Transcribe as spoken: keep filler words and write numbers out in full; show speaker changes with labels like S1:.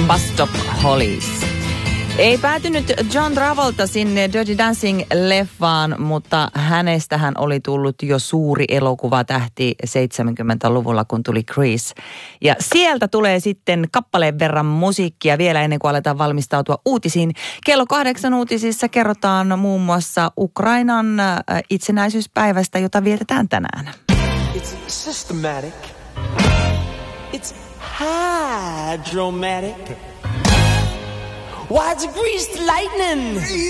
S1: Bus Stop Hollies. Ei päätynyt John Travolta sinne Dirty Dancing-leffaan, mutta hänestähän oli tullut jo suuri elokuvatähti seitsemänkymmentäluvulla, kun tuli Grease. Ja sieltä tulee sitten kappaleen verran musiikkia vielä ennen kuin aletaan valmistautua uutisiin. Kello kahdeksan uutisissa kerrotaan muun muassa Ukrainan itsenäisyyspäivästä, jota vietetään tänään.
S2: It's systematic. It's hydromatic. Why, it's greased lightning.